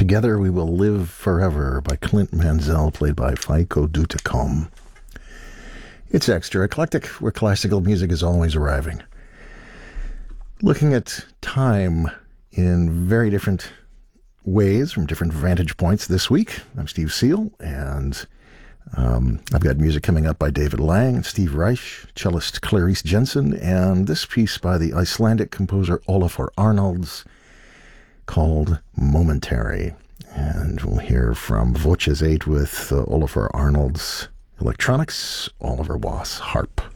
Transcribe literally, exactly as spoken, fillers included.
Together We Will Live Forever by Clint Mansell, played by Faiko Dutacom. It's extra eclectic, where classical music is always arriving. Looking at time in very different ways, from different vantage points this week. I'm Steve Seal, and um, I've got music coming up by David Lang, Steve Reich, cellist Clarice Jensen, and this piece by the Icelandic composer Olafur Arnalds, called Momentary. And we'll hear from Voces eight with uh, Olafur Arnalds electronics, Oliver Wass harp.